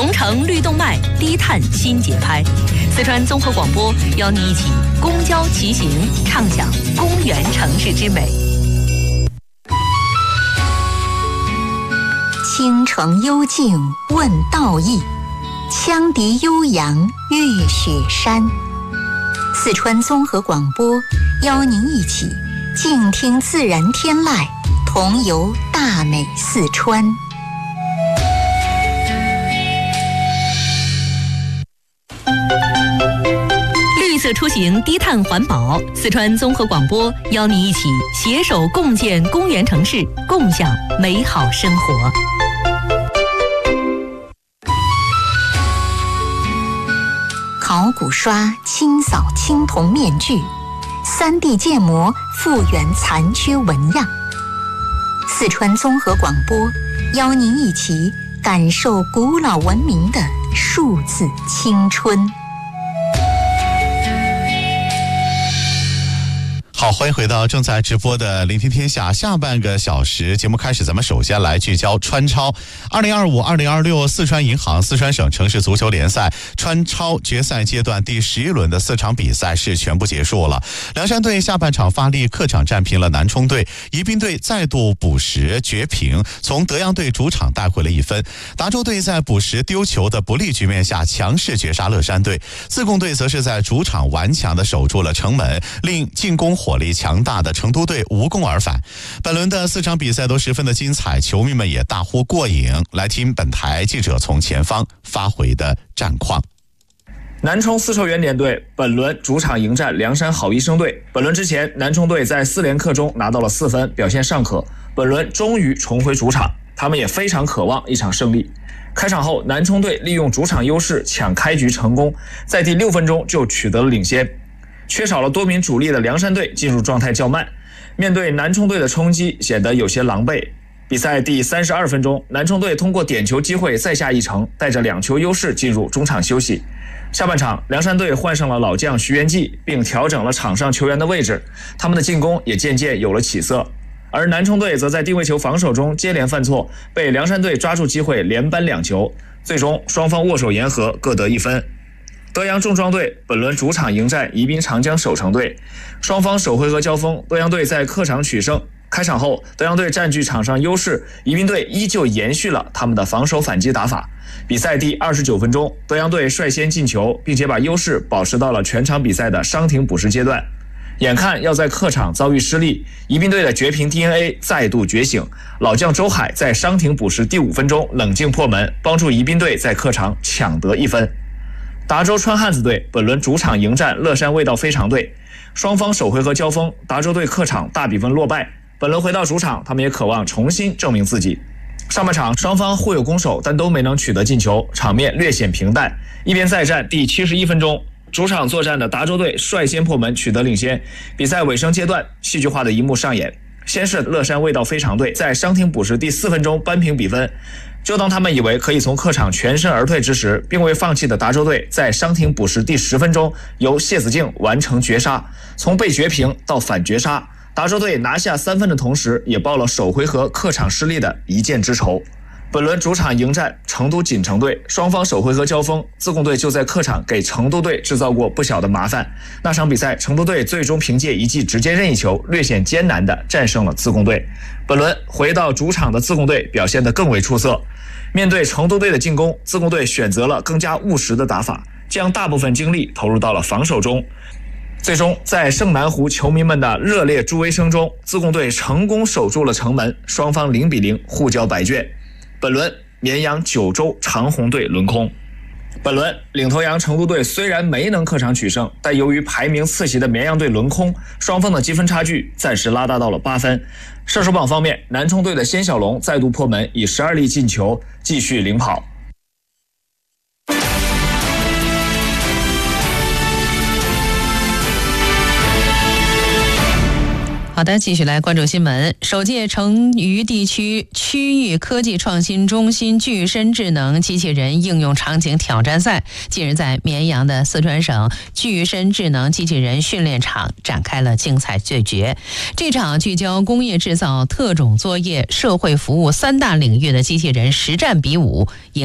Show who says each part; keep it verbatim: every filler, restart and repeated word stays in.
Speaker 1: 同城律动脉，低碳新节拍。四川综合广播邀你一起公交骑行，畅享公园城市之美。
Speaker 2: 倾城幽静问道义，羌笛悠扬越雪山。四川综合广播邀您一起静听自然天籁，同游大美四川。
Speaker 1: 绿色出行，低碳环保。四川综合广播邀你一起携手共建公园城市，共享美好生活。
Speaker 2: 考古刷清扫青铜面具，三 D 建模复原残缺纹样。四川综合广播邀您一起感受古老文明的数字青春。
Speaker 3: 好，欢迎回到正在直播的聆听天下。下半个小时节目开始，咱们首先来聚焦川超二零二五二零二六四川银行四川省城市足球联赛川超决赛阶段第十一轮的四场比赛是全部结束了。凉山队下半场发力，客场战平了南充队，宜宾队再度补时绝平，从德阳队主场带回了一分。达州队在补时丢球的不利局面下强势绝杀乐山队，自贡队则是在主场顽强地守住了城门，令进攻火力强大的成都队无功而返。本轮的四场比赛都十分的精彩，球迷们也大呼过瘾。来听本台记者从前方发回的战况。
Speaker 4: 南充丝绸原点队本轮主场迎战凉山好医生队。本轮之前，南充队在四连客中拿到了四分，表现尚可。本轮终于重回主场，他们也非常渴望一场胜利。开场后，南充队利用主场优势抢开局成功，在第六分钟就取得了领先。缺少了多名主力的凉山队进入状态较慢，面对南充队的冲击显得有些狼狈。比赛第三十二分钟，南充队通过点球机会再下一城，带着两球优势进入中场休息。下半场，凉山队换上了老将徐元济，并调整了场上球员的位置，他们的进攻也渐渐有了起色。而南充队则在定位球防守中接连犯错，被凉山队抓住机会连扳两球，最终双方握手言和，各得一分。德阳重装队本轮主场迎战宜宾长江首城队，双方首回合交锋，德阳队在客场取胜。开场后，德阳队占据场上优势，宜宾队依旧延续了他们的防守反击打法。比赛第二十九分钟，德阳队率先进球，并且把优势保持到了全场比赛的伤停补时阶段。眼看要在客场遭遇失利，宜宾队的绝平 D N A 再度觉醒，老将周海在伤停补时第五分钟冷静破门，帮助宜宾队在客场抢得一分。达州川汉子队本轮主场迎战乐山味道非常队，双方首回合交锋，达州队客场大比分落败。本轮回到主场，他们也渴望重新证明自己。上半场双方互有攻守，但都没能取得进球，场面略显平淡。一边再战，第七十一分钟，主场作战的达州队率先破门取得领先。比赛尾声阶段，戏剧化的一幕上演，先是乐山味道非常队在伤停补时第四分钟扳平比分。就当他们以为可以从客场全身而退之时，并未放弃的达州队在伤停补时第十分钟由谢子敬完成绝杀。从被绝平到反绝杀，达州队拿下三分的同时，也报了首回合客场失利的一箭之仇。本轮主场迎战成都锦城队，双方首回合交锋，自贡队就在客场给成都队制造过不小的麻烦。那场比赛，成都队最终凭借一记直接任意球，略显艰难地战胜了自贡队。本轮回到主场的自贡队表现得更为出色。面对成都队的进攻，自贡队选择了更加务实的打法，将大部分精力投入到了防守中。最终在盛南湖球迷们的热烈助威声中，自贡队成功守住了城门，双方零比零互交白卷。本轮绵阳九州长虹队轮空。本轮领头羊成都队虽然没能客场取胜，但由于排名次席的绵阳队轮空，双方的积分差距暂时拉大到了八分。射手榜方面，南充队的仙小龙再度破门，以十二粒进球继续领跑。
Speaker 1: 好的，继续来关注新闻。首届成渝地区区域科技创新中心具身智能机器人应用场景挑战赛近日在绵阳的四川省具身智能机器人训练场展开了精彩对决。这场聚焦工业制造、特种作业、社会服务三大领域的机器人实战比武